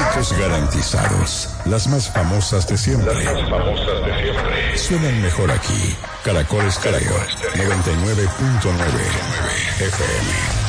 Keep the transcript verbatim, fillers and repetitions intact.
Clásicos garantizados. Las más famosas de siempre. Las más famosas de siempre. Suenan mejor aquí. Caracol Estéreo noventa y nueve punto nueve F M.